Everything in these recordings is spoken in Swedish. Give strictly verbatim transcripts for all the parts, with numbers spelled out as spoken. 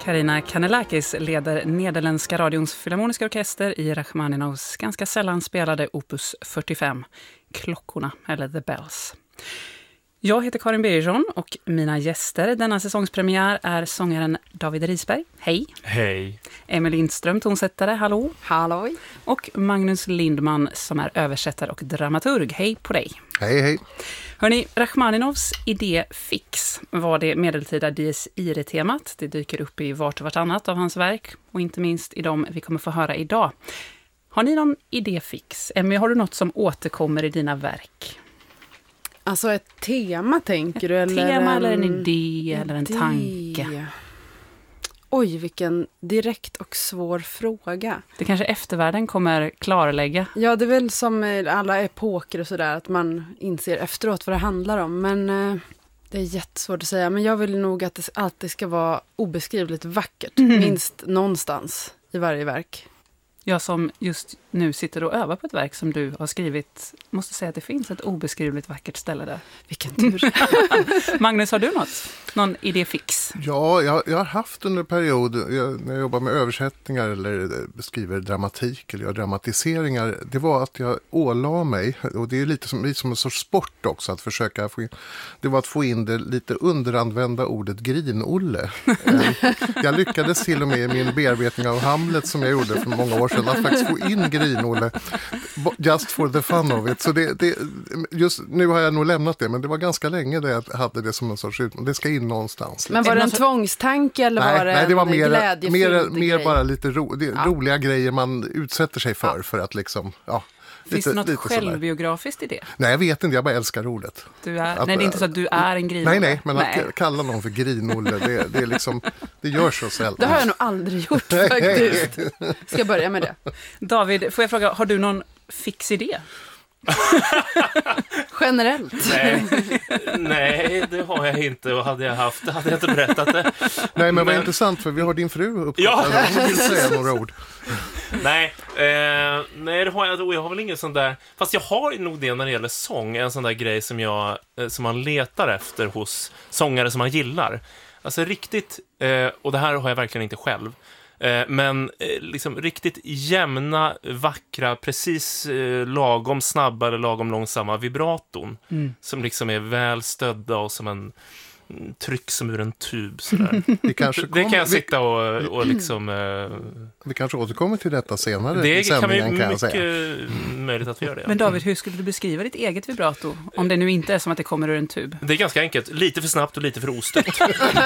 Karina Kanellakis leder Nederländska radions filharmoniska orkester i Rachmaninovs ganska sällan spelade opus fyrtiofem, Klockorna eller The Bells. Jag heter Karin Birgersson och mina gäster denna säsongspremiär är sångaren David Risberg. Hej! Hej! Emil Lindström, tonsättare. Hallå! Halloj! Och Magnus Lindman som är översättare och dramaturg. Hej på dig! Hej, hej! Hörrni, Rachmaninovs idé fix var det medeltida Dies Irae-temat. Det dyker upp i vart och vartannat av hans verk och inte minst i dem vi kommer få höra idag. Har ni någon idé fix? Emmy, har du något som återkommer i dina verk? Alltså ett tema tänker du? Ett eller tema en... eller en idé eller en idé. tanke? Oj, vilken direkt och svår fråga. Det kanske eftervärlden kommer klarlägga. Ja, det är väl som alla epoker och sådär, att man inser efteråt vad det handlar om. Men eh, det är jättesvårt att säga. Men jag vill nog att det alltid ska vara obeskrivligt vackert. Mm. Minst någonstans i varje verk. Jag som just nu sitter och övar på ett verk som du har skrivit måste säga att det finns ett obeskrivligt vackert ställe där. Vilken tur. Magnus, har du något? Någon idé fix? Ja, jag, jag har haft under en period jag, när jag jobbar med översättningar eller beskriver dramatik eller gör dramatiseringar. Det var att jag ålade mig, och det är lite som, lite som en sorts sport också att försöka få in, det var att få in det lite underanvända ordet grinolle. Jag lyckades till och med i min bearbetning av Hamlet som jag gjorde för många år sedan att faktiskt få in grinolle just for the fun of it. Så det, det, just nu har jag nog lämnat det, men det var ganska länge det jag hade det som en sorts ut. Det ska in någonstans. Men var det en tvångstanke eller nej, var det nej, det var en mer, glädjefylld mer, mer grej? bara lite ro, det, ja. roliga grejer man utsätter sig för, ja. för att liksom, ja. Finns lite, det något lite självbiografiskt i det? Nej, jag vet inte, jag bara älskar ordet. Du är, att, nej, det är inte så att du är en grinolle. Nej, nej, men nej. att kalla någon för grinolle, det, det är liksom, det gör så sällan. Det har jag nog aldrig gjort faktiskt. Ska jag börja med det? David, får jag fråga, har du någon fix idé? Generellt? Nej, nej, det har jag inte, och hade jag haft det hade jag inte berättat det. Nej, men, men vad intressant, för vi har din fru upp. Ja. Hon vill säga några ord. Nej, eh, nej, det har jag då. Jag har väl ingen sån där, fast jag har nog det när det gäller sång, en sån där grej som jag eh, som man letar efter hos sångare som man gillar. Alltså riktigt, eh, och det här har jag verkligen inte själv. Men liksom riktigt jämna, vackra, precis lagom snabba eller lagom långsamma vibraton mm. som liksom är väl stödda och som en tryck som ur en tub sådär. Vi kanske kom, det kan jag sitta och, och liksom uh, vi kanske återkommer till detta senare. Det i sändningen, kan vi kan mycket jag säga. Möjligt att vi gör det. Men David, hur skulle du beskriva ditt eget vibrato? Om det nu inte är som att det kommer ur en tub. Det är ganska enkelt. Lite för snabbt och lite för ostört.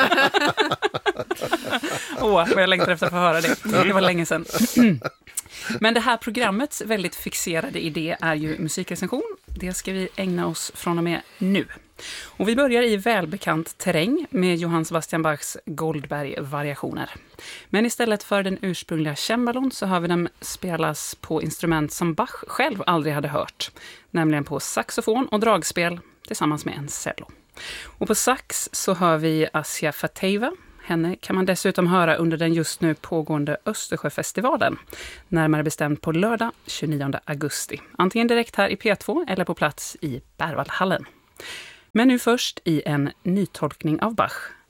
Åh, vad jag längtar efter att få höra det. Det var länge sedan. Men det här programmets väldigt fixerade idé är ju musikrecension. Det ska vi ägna oss från och med nu. Och vi börjar i välbekant terräng med Johann Sebastian Bachs Goldberg-variationer. Men istället för den ursprungliga cembalon så hör vi dem spelas på instrument som Bach själv aldrig hade hört. Nämligen på saxofon och dragspel tillsammans med en cello. Och på sax så hör vi Asja Fateva. Henne kan man dessutom höra under den just nu pågående Östersjöfestivalen. Närmare bestämt på lördag tjugonionde augusti. Antingen direkt här i P två eller på plats i Berwaldhallen. Men nu först i en nytolkning av Bach